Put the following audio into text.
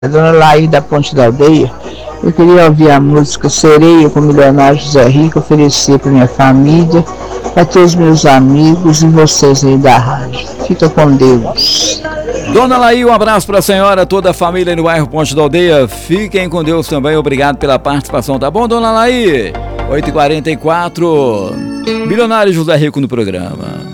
Dona Laí da Ponte da Aldeia. Eu queria ouvir a música Sereia com o milionário José Rico, oferecer para minha família, para todos os meus amigos e vocês aí da rádio. Fica com Deus. Dona Laí, um abraço para a senhora, toda a família no bairro Ponte da Aldeia. Fiquem com Deus também, obrigado pela participação, tá bom, Dona Laí? 8h44, milionário José Rico no programa.